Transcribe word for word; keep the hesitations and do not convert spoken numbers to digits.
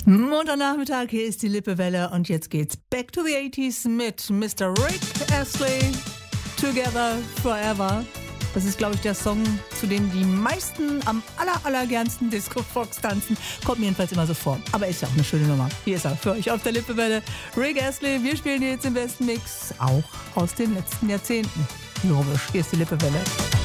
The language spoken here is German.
Montagnachmittag, hier ist die Lippewelle und jetzt geht's back to the eighties mit Mister Rick Astley, Together Forever. Das ist, glaube ich, der Song, zu dem die meisten am aller, allergernsten Disco-Fox tanzen. Kommt mir jedenfalls immer so vor. Aber ist ja auch eine schöne Nummer. Hier ist er für euch auf der Lippewelle. Rick Astley, wir spielen jetzt im besten Mix, auch aus den letzten Jahrzehnten. Logisch, hier ist die Lippewelle.